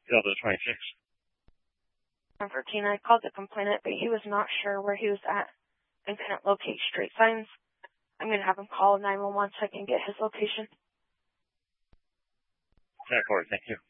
Delta 26. Number 13, I called the complainant, but he was not sure where he was at and couldn't locate street signs. I'm going to have him call 911 so I can get his location. 10-4, thank you.